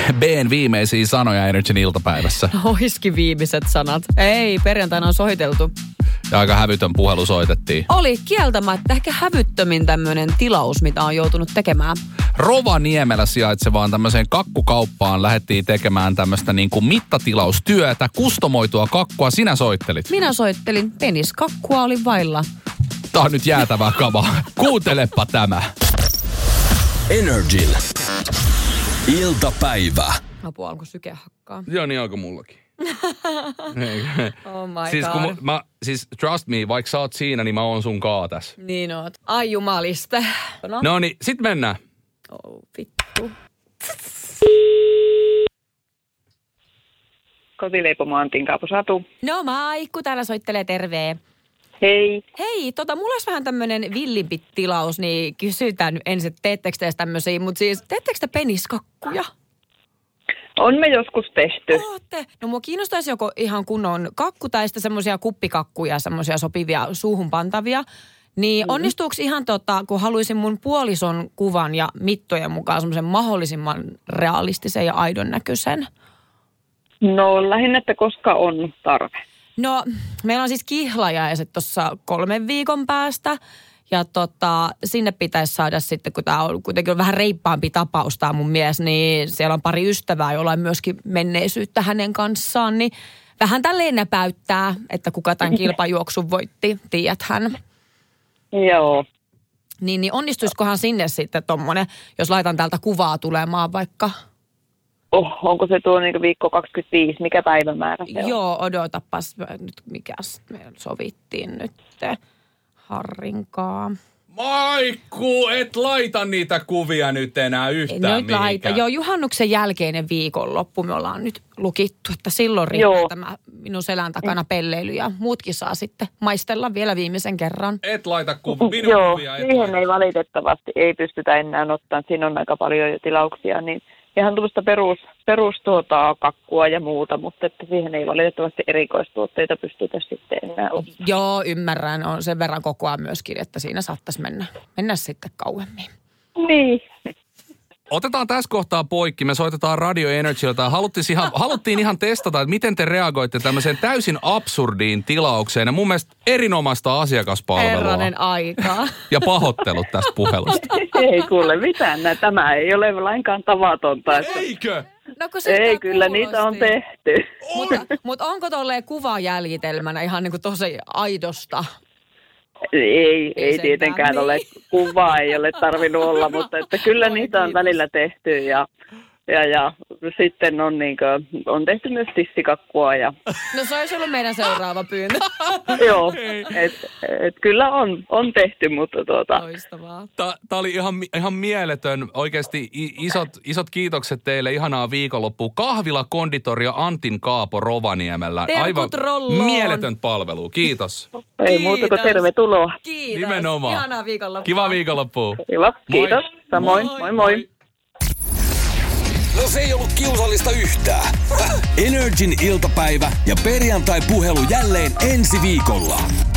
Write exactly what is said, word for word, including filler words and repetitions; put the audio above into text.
B:n viimeisiä sanoja Energyn iltapäivässä. Oiski viimeiset sanat. Ei, perjantaina on soiteltu. Ja aika hävytön puhelu soitettiin. Oli kieltämättä ehkä hävyttömin tämmöinen tilaus, mitä on joutunut tekemään. Rovaniemellä sijaitsevaan tämmöiseen kakkukauppaan lähdettiin tekemään tämmöistä niin kuin mittatilaustyötä, kustomoitua kakkua. Sinä soittelit. Minä soittelin. Peniskakkua oli vailla. Tää on nyt jäätävää kamaa. Kuuntelepa tämä. Energin iltapäivä. Apua, onko syke hakkaa? Joo, niin alkoi mullakin. Oh my siis, god. kun mä, siis trust me, vaikka sä oot siinä, niin mä oon sun kaa tässä. Niin oot. Ai jumaliste. No, no niin, sit mennään. Oh, vittu. Kotileipomo Antin Kaapo Satu. No Maikku, täällä soittelee, tervee. Hei. Hei, tota, mulla olisi vähän tämmönen villimpi tilaus, niin kysytään nyt ensin, että teettekö te tämmöisiä, mutta siis teettekö te peniskakkuja? On me joskus tehty. Ootte. No mua kiinnostaisi joko ihan kunnon kakku tai sitten semmoisia kuppikakkuja, semmoisia sopivia suuhun pantavia. Niin mm-hmm. onnistuuko ihan tota, kun haluaisin mun puolison kuvan ja mittojen mukaan semmoisen mahdollisimman realistisen ja aidon näköisen? No lähinnä, että koska on tarve. No, meillä on siis kihlajaiset tuossa kolmen viikon päästä. Ja tota, sinne pitäisi saada sitten, kun tämä on kuitenkin vähän reippaampi tapaus tämä mun mies, niin siellä on pari ystävää, joilla on myöskin menneisyyttä hänen kanssaan. Niin vähän tälleen näpäyttää, että kuka tämän kilpajuoksun voitti, tiedäthän. Joo. Niin, niin onnistuisikohan sinne sitten tommonen, jos laitan täältä kuvaa tulemaan vaikka? Oh, onko se tuo niin viikko kaksikymmentäviisi, mikä päivämäärä se on? Joo, odotapas nyt, mikäs me sovittiin nyt. Harrinkaa. Maikku, et laita niitä kuvia nyt enää yhtään nyt laita. Joo, juhannuksen jälkeinen viikonloppu me ollaan nyt lukittu, että silloin riittää Joo. tämä minun selän takana pelleily ja muutkin saa sitten maistella vielä viimeisen kerran. Et laita kuvia, minun Joo, kuvia. siihen laita. ei valitettavasti, ei pystytä enää ottaa. Siinä on aika paljon jo tilauksia, niin ihan tuosta perus, perus tuota, kakkua ja muuta, mutta että siihen ei valitettavasti erikoistuotteita pystytä sitten enää ottaa. Joo, ymmärrän. On sen verran kokoa myöskin, että siinä saattaisi mennä, mennä sitten kauemmin. Niin. Otetaan tässä kohtaa poikki. Me soitetaan Radio Energyltä. Haluttiin ihan, haluttiin ihan testata, että miten te reagoitte tämmöiseen täysin absurdiin tilaukseen. Ja mun mielestä erinomaista asiakaspalvelua. Herranen aika. Ja pahoittelut tästä puhelusta. Ei kuule mitään. Tämä ei ole lainkaan tavatonta. Että... Eikö? No, ei, kyllä kuulosti. Niitä on tehty. Mutta, mutta onko tolleen kuvajäljitelmänä ihan niin kuin tosi aidosta? Ei, ei, ei tietenkään niin. ole, kuvaa ei ole tarvinnut olla, mutta että kyllä niitä on välillä tehty ja, ja, ja sitten on, niin kuin, on tehty myös tissikakkua. Ja... No se olisi ollut meidän seuraava pyyntö. Joo, että et kyllä on, on tehty, mutta tuota... Loistavaa. Tämä oli ihan, ihan mieletön. Oikeasti isot, isot kiitokset teille. Ihanaa viikonloppua. Kahvila Konditoria Antin Kaapo Rovaniemellä. Terkut rolloon. Mieletön palvelu. Kiitos. Ei Kiitos. Muuta kuin tervetuloa. Kiitos. Nimenomaan. Ihanaa viikonloppua. Kiva viikonloppua. Kiva, kiitos. Moi. Samoin. Moi moi. moi. No se ei ollut kiusallista yhtään. Energin iltapäivä ja perjantai-puhelu jälleen ensi viikolla.